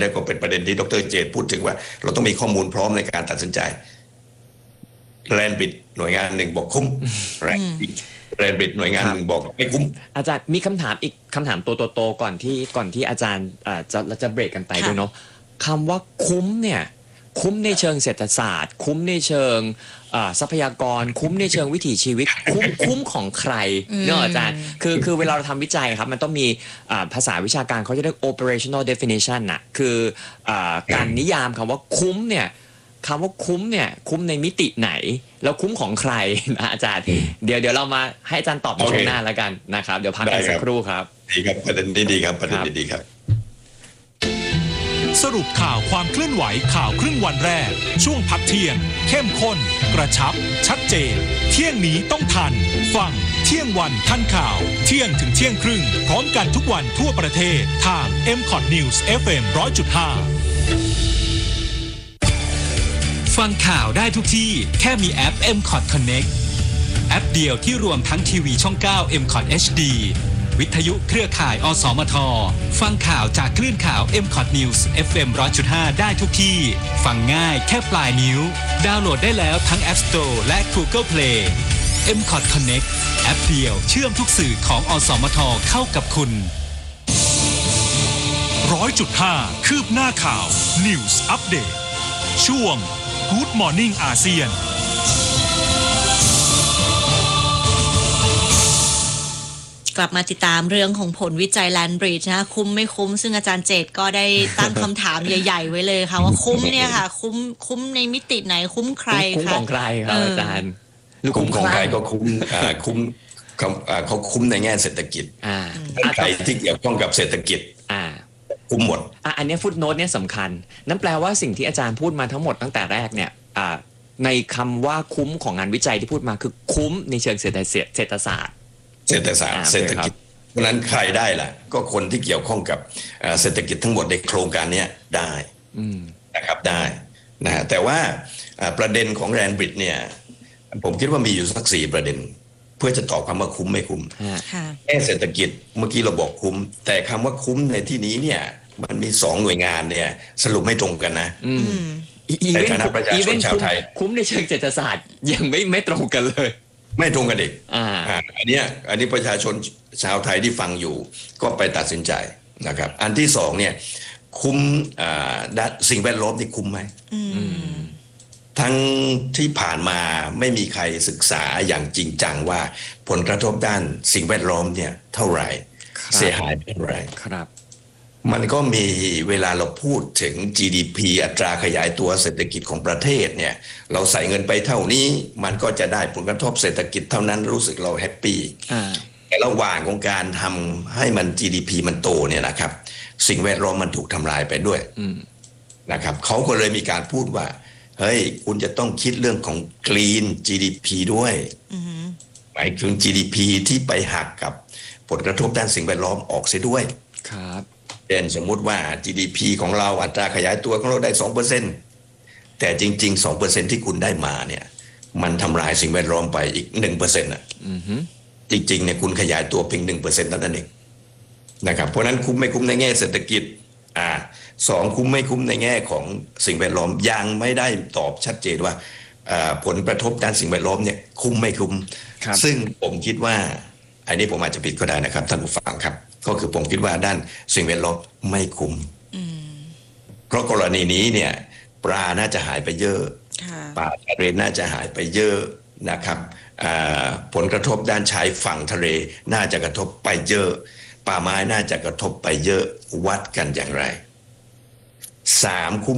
แล้วก็เป็นประเด็นที่ดร.เจตพูดถึงว่าเราต้องมีข้อมูลพร้อมในการตัดสินใจแลนบิดหน่วยงานหนึ่งบอกคุ้มแลนบิดหน่วยงานหนึ่งบอกไม่คุ้มอาจารย์มีคำถามอีกคำถามโตๆก่อนที่อาจารย์จะเบรกกันไปด้วยเนาะคำว่าคุ้มเนี่ยคุ้มในเชิงเศรษฐศาสตร์คุ้มในเชิงทรัพยากรคุ้มในเชิงวิถีชีวิตคุ้มของใครเนอะอาจารย์คือเวลาเราทำวิจัยครับมันต้องมีภาษาวิชาการเขาจะเรียก operational definition น่ะคือการนิยามคำว่าคุ้มเนี่ยคำว่าคุ้มเนี่ยคุ้มในมิติไหนแล้วคุ้มของใครนะอาจารย์เดี๋ยวเรามาให้อาจารย์ตอบในช่วงหน้าแล้วกันนะครับเดี๋ยวพักกันสักครู่ครับดีครับประเด็นนี้ดีครับประเด็นนี้ดีครับสรุปข่าวความเคลื่อนไหวข่าวครึ่งวันแรกช่วงพักเที่ยงเข้มข้นกระชับชัดเจนเที่ยงนี้ต้องทันฟังเที่ยงวันทันข่าวเที่ยงถึงเที่ยงครึ่งพร้อมกันทุกวันทั่วประเทศทาง MCOT News FM 100.5 ฟังข่าวได้ทุกที่แค่มีแอป MCOT Connect แอปเดียวที่รวมทั้งทีวีช่อง 9 MCOT HDวิทยุเครือข่ายอสมทฟังข่าวจากคลื่นข่าว MCOT News FM 100.5 ได้ทุกที่ฟังง่ายแค่ปลายนิ้วดาวน์โหลดได้แล้วทั้ง App Store และ Google Play MCOT Connect แอปเดียวเชื่อมทุกสื่อของอสมทเข้ากับคุณ 100.5 คืบหน้าข่าว News Update ช่วง Good Morning อาเซียนกลับมาติดตามเรื่องของผลวิจัย Land Bridge นะคุ้มไม่คุ้มซึ่งอาจารย์เจตก็ได้ตั้งคำถามใหญ่ๆไว้เลยค่ะว่าคุ้มเนี่ยค่ะคุ้มในมิติไหนคุ้มใครคุ้มของใครครับอาจารย์คุ้มของใครก็คุ้มเขาคุ้มในแง่เศรษฐกิจใครที่เกี่ยวข้องกับเศรษฐกิจคุ้มหมดอันนี้ฟุตโนตเนี่ยสำคัญนั่นแปลว่าสิ่งที่อาจารย์พูดมาทั้งหมดตั้งแต่แรกเนี่ยในคำว่าคุ้มของงานวิจัยที่พูดมาคือคุ้มในเชิงเศรษฐศาสตร์เศรษฐกิจเพราะนั้นใครได้ล่ะก็คนที่เกี่ยวข้องกับเศรษฐกิจทั้งหมดในโครงการนี้ได้นะครับได้นะแต่ว่าประเด็นของแรนบริดเนี่ยผมคิดว่ามีอยู่สัก4ประเด็นเพื่อจะตอบคำว่าคุ้มไม่คุ้มแค่เศรษฐกิจเมื่อกี้เราบอกคุ้มแต่คำว่าคุ้มในที่นี้เนี่ยมันมี2หน่วยงานเนี่ยสรุปไม่ตรงกันนะในฐานะประชาชนชาวไทยคุ้มในเชิงเศรษฐศาสตร์ยังไม่ตรงกันเลยไม่ตรงกันอีกอันนี้ประชาชนชาวไทยที่ฟังอยู่ก็ไปตัดสินใจนะครับอันที่2เนี่ยคุ้มสิ่งแวดล้อมที่คุ้มไหมทั้งที่ผ่านมาไม่มีใครศึกษาอย่างจริงจังว่าผลกระทบด้านสิ่งแวดล้อมเนี่ยเท่าไหร่เสียหายเท่าไหร่ครับมันก็มีเวลาเราพูดถึง GDP อัตราขยายตัวเศรษฐกิจของประเทศเนี่ยเราใส่เงินไปเท่านี้มันก็จะได้ผลกระทบเศรษฐกิจเท่านั้นรู้สึกเราแฮปปี้แต่ระหว่างของการทำให้มัน GDP มันโตเนี่ยนะครับสิ่งแวดล้อมมันถูกทำลายไปด้วยนะครับเขาก็เลยมีการพูดว่าเฮ้ยคุณจะต้องคิดเรื่องของ Green GDP ด้วยหมายถึง GDP ที่ไปหักกับผลกระทบด้านสิ่งแวดล้อมออกเสียด้วยครับเช่นสมมุติว่า GDP ของเราอัตราขยายตัวของเราได้ 2% แต่จริงๆ 2% ที่คุณได้มาเนี่ยมันทำลายสิ่งแวดล้อมไปอีก 1% น่ะจริงๆเนี่ยคุณขยายตัวเพียง 1% เท่านั้นเองนะครับเพราะนั้นคุ้มไม่คุ้มในแง่เศรษฐกิจ2คุ้มไม่คุ้มในแง่ของสิ่งแวดล้อมยังไม่ได้ตอบชัดเจนว่าผลกระทบด้านสิ่งแวดล้อมเนี่ยคุ้มไม่คุ้มซึ่งผมคิดว่าอันนี้ผมอาจจะผิดก็ได้นะครับท่านผู้ฟังครับก็คือผมคิดว่าด้านสิ่งแวดล้อมไม่คุ้มเพราะกรณีนี้เนี่ยปลาน่าจะหายไปเยอะป่าทะเลน่าจะหายไปเยอะนะครับผลกระทบด้านชายฝั่งทะเลน่าจะกระทบไปเยอะป่าไม้น่าจะกระทบไปเยอะวัดกันอย่างไร3คุ้ม